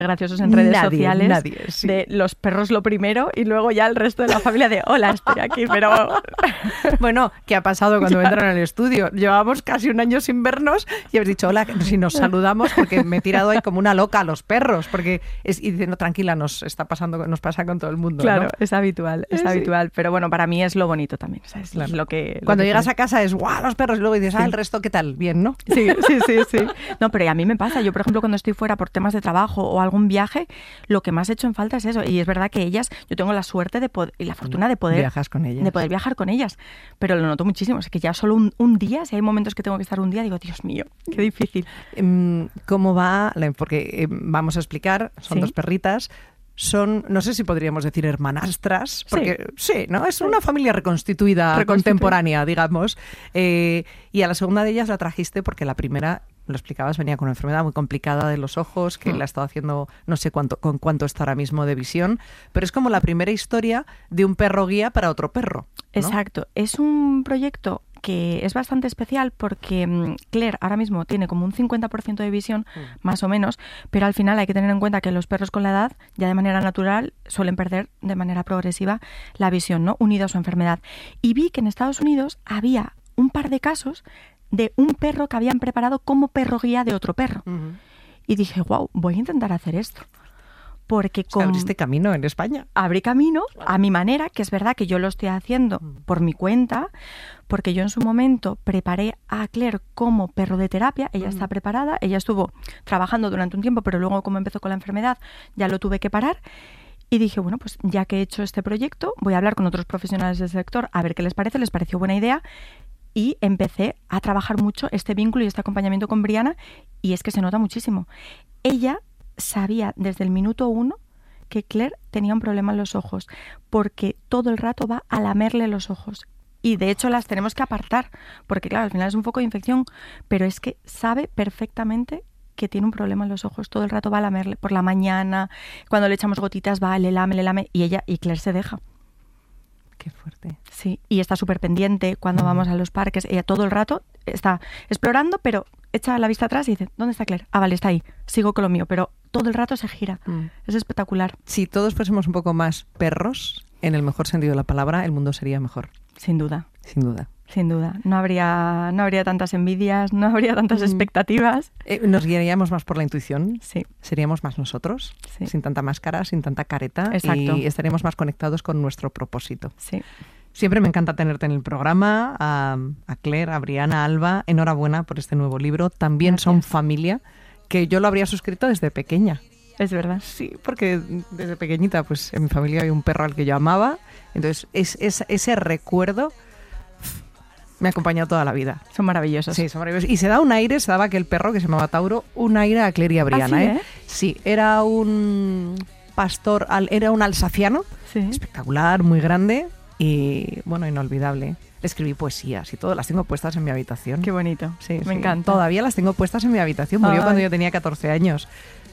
graciosos en redes sociales sí. de los perros lo primero y luego ya el resto de la familia de hola, estoy aquí, pero... Bueno, ¿qué ha pasado cuando entran al estudio? Llevábamos casi un año sin vernos y habéis dicho hola, si nos saludamos, porque me he tirado ahí como una loca a los perros, porque y diciendo tranquila, nos pasa con todo el mundo. Claro, ¿no? es habitual, pero bueno, para mí es lo bonito también, ¿sabes? Claro. Lo que cuando llegas a casa es ¡guau! Los perros, y luego dices, el resto, ¿qué tal? Bien, ¿no? Sí. No, pero a mí me pasa, yo por ejemplo cuando estoy fuera por temas de trabajo o algún viaje, lo que más he hecho en falta es eso. Y es verdad que ellas, yo tengo la suerte y la fortuna de poder viajar con ellas, pero lo noto muchísimo. Es que ya solo un día, si hay momentos que tengo que estar un día, digo, Dios mío, qué difícil. ¿Cómo va? Porque vamos a explicar, son dos perritas. Son, no sé si podríamos decir hermanastras, porque sí, ¿no? Es una familia reconstituida, contemporánea, digamos. Y a la segunda de ellas la trajiste porque la primera, lo explicabas, venía con una enfermedad muy complicada de los ojos, que la ha estado haciendo, no sé con cuánto está ahora mismo de visión, pero es como la primera historia de un perro guía para otro perro, ¿no? Exacto. Es un proyecto que es bastante especial porque Claire ahora mismo tiene como un 50% de visión, más o menos, pero al final hay que tener en cuenta que los perros con la edad, ya de manera natural, suelen perder de manera progresiva la visión, ¿no? Unido a su enfermedad. Y vi que en Estados Unidos había un par de casos de un perro que habían preparado como perro guía de otro perro. Y dije, wow, voy a intentar hacer esto. Porque abriste camino en España. Abrí camino a mi manera, que es verdad que yo lo estoy haciendo por mi cuenta, porque yo en su momento preparé a Claire como perro de terapia. Ella está preparada, ella estuvo trabajando durante un tiempo, pero luego como empezó con la enfermedad ya lo tuve que parar. Y dije, bueno, pues ya que he hecho este proyecto, voy a hablar con otros profesionales del sector a ver qué les parece, les pareció buena idea. Y empecé a trabajar mucho este vínculo y este acompañamiento con Brianna, y es que se nota muchísimo. Ella sabía desde el minuto 1 que Claire tenía un problema en los ojos, porque todo el rato va a lamerle los ojos. Y de hecho las tenemos que apartar, porque claro, al final es un foco de infección, pero es que sabe perfectamente que tiene un problema en los ojos, todo el rato va a lamerle por la mañana, cuando le echamos gotitas va, le lame, y Claire se deja. Qué fuerte. Sí, y está súper pendiente cuando vamos a los parques. Ella todo el rato está explorando, pero echa la vista atrás y dice, ¿dónde está Claire? Ah, vale, está ahí, sigo con lo mío, pero todo el rato se gira. Es espectacular. Si todos fuésemos un poco más perros, en el mejor sentido de la palabra, el mundo sería mejor. Sin duda. Sin duda. Sin duda. No habría tantas envidias, no habría tantas expectativas. Nos guiaríamos más por la intuición. Sí. Seríamos más nosotros, sin tanta máscara, sin tanta careta. Exacto. Y estaríamos más conectados con nuestro propósito. Sí. Siempre me encanta tenerte en el programa, a Claire, a Brianna, a Alba. Enhorabuena por este nuevo libro. También Gracias. Son familia, que yo lo habría suscrito desde pequeña. Es verdad. Sí, porque desde pequeñita pues en mi familia había un perro al que yo amaba. Entonces ese recuerdo me ha acompañado toda la vida. Son maravillosos. Sí, son maravillosos. Y se daba aquel perro que se llamaba Tauro, un aire a Claire y a Brianna. ¿Ah, sí, Sí, era un pastor, era un alsaciano, espectacular, muy grande y, bueno, inolvidable. Le escribí poesías y todo, las tengo puestas en mi habitación. Qué bonito. Sí, me encanta. Todavía las tengo puestas en mi habitación. Murió cuando yo tenía 14 años.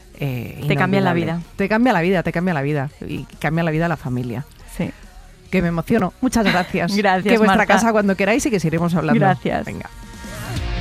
Te cambia la vida. Te cambia la vida. Y cambia la vida a la familia. Sí. Que me emociono. Muchas gracias. Gracias, Que vuestra Marta. casa cuando queráis y que seguiremos hablando. Gracias. Venga.